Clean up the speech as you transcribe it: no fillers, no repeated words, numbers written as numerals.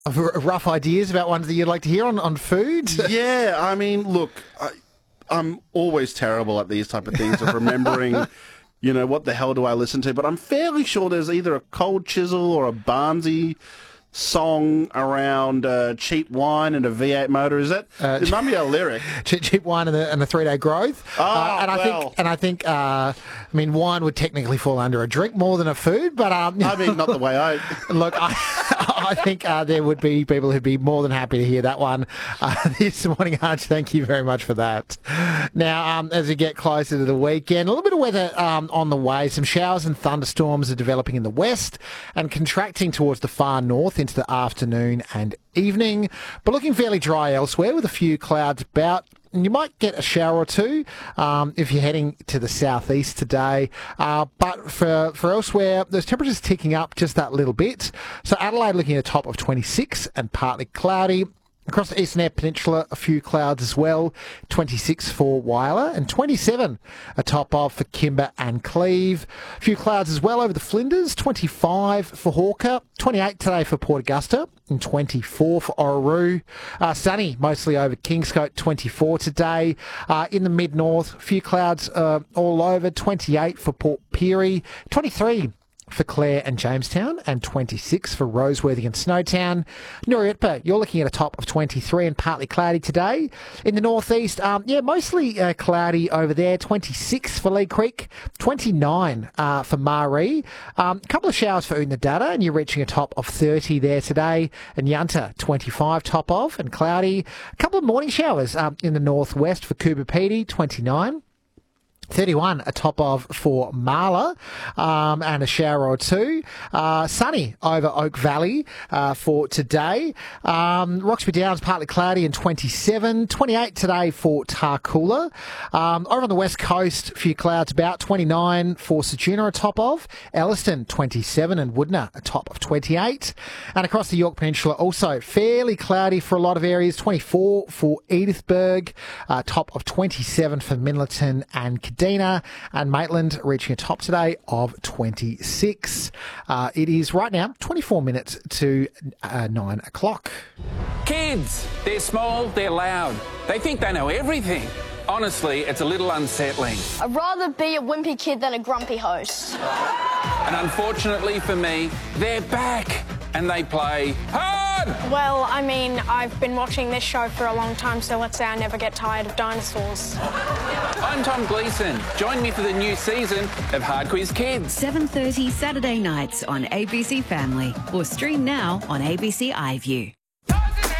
rough ideas about ones that you'd like to hear on food? Yeah, I mean, look, I'm always terrible at these type of things of remembering, what the hell do I listen to? But I'm fairly sure there's either a Cold Chisel or a Barnsey song around cheap wine and a V8 motor. Is that? It might be a lyric. Cheap wine and the 3-day growth. I think wine would technically fall under a drink more than a food, but not the way I look. I think there would be people who'd be more than happy to hear that one this morning, Arch. Thank you very much for that. Now, as we get closer to the weekend, a little bit of weather on the way. Some showers and thunderstorms are developing in the west and contracting towards the far north into the afternoon and evening, but looking fairly dry elsewhere with a few clouds about. And you might get a shower or two if you're heading to the southeast today. But for elsewhere, those temperatures ticking up just that little bit. So Adelaide looking at a top of 26 and partly cloudy. Across the Eastern Eyre Peninsula, a few clouds as well. 26 for Whyalla and 27 a top of for Kimber and Cleve. A few clouds as well over the Flinders. 25 for Hawker. 28 today for Port Augusta and 24 for Orroroo. Sunny mostly over Kingscote. 24 today. In the mid-north, a few clouds all over. 28 for Port Pirie. 23 for Clare and Jamestown, and 26 for Roseworthy and Snowtown. Nooryutpa, you're looking at a top of 23 and partly cloudy today. In the northeast, mostly cloudy over there. 26 for Lee Creek, 29 for Maree. A couple of showers for Oodnadatta, and you're reaching a top of 30 there today. And Yunta, 25 top of and cloudy. A couple of morning showers in the northwest for Coober Pedy, 29. 31 a top of for Marla, and a shower or two. Sunny over Oak Valley for today. Roxby Downs partly cloudy and 27. 28 today for Tarcoola. Over on the west coast, a few clouds about. 29 for Ceduna, a top of. Elliston 27 and Woodner a top of 28. And across the York Peninsula also fairly cloudy for a lot of areas. 24 for Edithburgh, top of 27 for Minlaton and Kadina, and Maitland reaching a top today of 26. It is right now 24 minutes to 9 o'clock. Kids, they're small, they're loud. They think they know everything. Honestly, it's a little unsettling. I'd rather be a wimpy kid than a grumpy host. And unfortunately for me, they're back and they play hard! Well, I mean, I've been watching this show for a long time, so let's say I never get tired of dinosaurs. I'm Tom Gleeson. Join me for the new season of Hard Quiz Kids. 7:30 Saturday nights on ABC Family, or stream now on ABC iView.